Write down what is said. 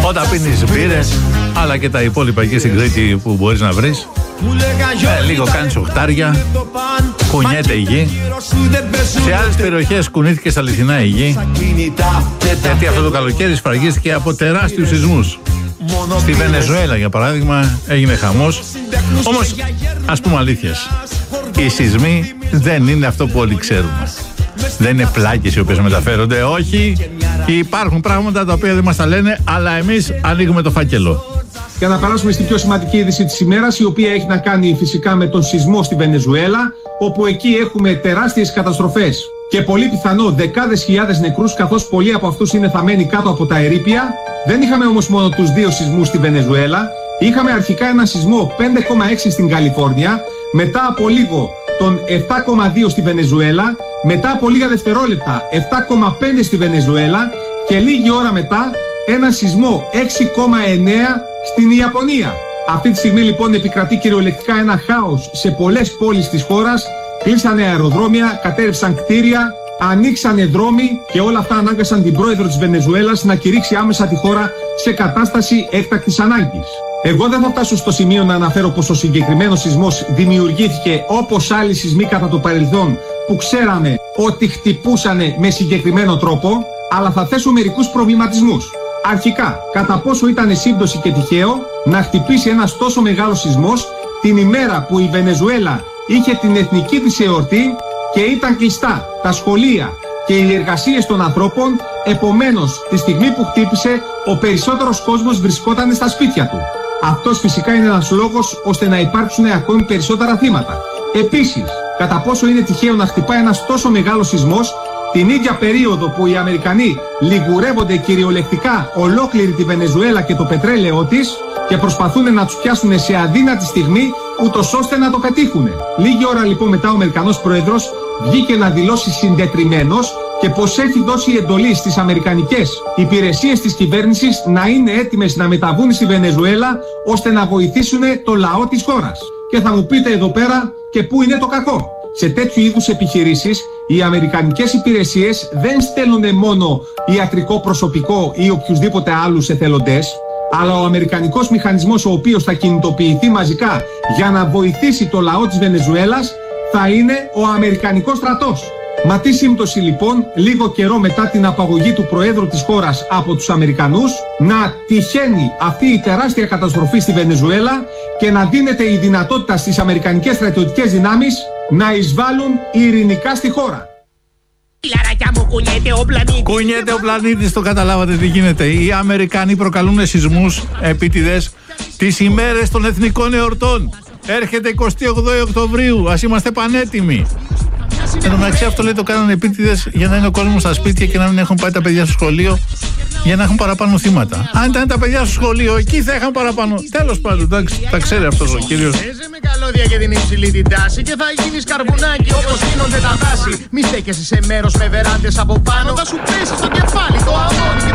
Όταν πίνεις μπύρες, αλλά και τα υπόλοιπα εκεί στην Κρήτη που μπορείς να βρεις, λίγο κάνεις οχτάρια, κουνιέται η γη. Σε άλλες περιοχές κουνήθηκε στα αληθινά η γη, γιατί αυτό το καλοκαίρι σφραγίστηκε από τεράστιους σεισμούς. Στη Βενεζουέλα, για παράδειγμα, έγινε χαμός. Όμως, ας πούμε αλήθειες, οι σεισμοί δεν είναι αυτό που όλοι ξέρουμε. Δεν είναι πλάκες οι οποίες μεταφέρονται, όχι. Υπάρχουν πράγματα τα οποία δεν μας τα λένε, αλλά εμείς ανοίγουμε το φάκελο. Για να περάσουμε στην πιο σημαντική είδηση της ημέρας, η οποία έχει να κάνει φυσικά με τον σεισμό στη Βενεζουέλα, όπου εκεί έχουμε τεράστιες καταστροφές και πολύ πιθανό δεκάδες χιλιάδες νεκρούς, καθώς πολλοί από αυτούς είναι θαμμένοι κάτω από τα ερείπια. Δεν είχαμε όμως μόνο τους δύο σεισμούς στη Βενεζουέλα. Είχαμε αρχικά ένα σεισμό 5,6 στην Καλιφόρνια, μετά από λίγο τον 7,2 στη Βενεζουέλα, μετά από λίγα δευτερόλεπτα 7,5 στη Βενεζουέλα και λίγη ώρα μετά ένα σεισμό 6,9 στην Ιαπωνία. Αυτή τη στιγμή λοιπόν επικρατεί κυριολεκτικά ένα χάος σε πολλές πόλεις της χώρας. Κλείσανε αεροδρόμια, κατέρευσαν κτίρια, ανοίξανε δρόμοι και όλα αυτά ανάγκασαν την πρόεδρο της Βενεζουέλας να κηρύξει άμεσα τη χώρα σε κατάσταση έκτακτης ανάγκης. Εγώ δεν θα φτάσω στο σημείο να αναφέρω πως ο συγκεκριμένος σεισμός δημιουργήθηκε όπως άλλοι σεισμοί κατά το παρελθόν που ξέραμε ότι χτυπούσανε με συγκεκριμένο τρόπο, αλλά θα θέσω μερικούς προβληματισμούς. Αρχικά, κατά πόσο ήταν σύμπτωση και τυχαίο να χτυπήσει ένας τόσο μεγάλος σεισμός την ημέρα που η Βενεζουέλα είχε την εθνική της εορτή και ήταν κλειστά τα σχολεία και οι εργασίες των ανθρώπων, επομένως τη στιγμή που χτύπησε ο περισσότερος κόσμος βρισκόταν στα σπίτια του. Αυτός φυσικά είναι ένας λόγος ώστε να υπάρξουν ακόμη περισσότερα θύματα. Επίσης, κατά πόσο είναι τυχαίο να χτυπάει ένας τόσο μεγάλος σεισμός την ίδια περίοδο που οι Αμερικανοί λιγουρεύονται κυριολεκτικά ολόκληρη τη Βενεζουέλα και το πετρέλαιό της και προσπαθούν να τους πιάσουν σε αδύνατη στιγμή ούτως ώστε να το πετύχουν. Λίγη ώρα λοιπόν μετά ο Αμερικανός πρόεδρος βγήκε να δηλώσει συντετριμμένος και πως έχει δώσει εντολή στις αμερικανικές υπηρεσίες της κυβέρνησης να είναι έτοιμες να μεταβούν στη Βενεζουέλα ώστε να βοηθήσουν το λαό της χώρας. Και θα μου πείτε εδώ πέρα και πού είναι το κακό. Σε τέτοιου είδους επιχειρήσεις οι αμερικανικές υπηρεσίες δεν στέλνουν μόνο ιατρικό προσωπικό ή οποιουσδήποτε άλλους εθελοντές, αλλά ο αμερικανικός μηχανισμός ο οποίος θα κινητοποιηθεί μαζικά για να βοηθήσει το λαό της Βενεζουέλας θα είναι ο αμερικανικός στρατός. Μα τι σύμπτωση λοιπόν, λίγο καιρό μετά την απαγωγή του Προέδρου της χώρας από τους Αμερικανούς, να τυχαίνει αυτή η τεράστια καταστροφή στη Βενεζουέλα και να δίνεται η δυνατότητα στις αμερικανικές στρατιωτικές δυνάμεις να εισβάλλουν ειρηνικά στη χώρα. Κουνιέται ο πλανήτης, το καταλάβατε τι γίνεται. Οι Αμερικανοί προκαλούν σεισμούς επίτηδες τις ημέρες των εθνικών εορτών. Έρχεται 28 Οκτωβρίου, ας είμαστε πανέτοιμοι. Εν τω μεταξύ αυτό λέει το κάνανε επίτηδες για να είναι ο κόσμος στα σπίτια και να μην έχουν πάει τα παιδιά στο σχολείο για να έχουν παραπάνω θύματα. Αν ήταν τα παιδιά στο σχολείο, εκεί θα είχαν παραπάνω. Τέλος πάντων, εντάξει, τα ξέρει αυτός ο κύριος. Παίζε με καλώδια για την υψηλή την τάση και θα γίνεις καρβουνάκι όπως γίνονται τα δάση. Μη στέκεσαι σε μέρος με βεράντες από πάνω, θα σου πέσει στο κεφάλι το αγώνι.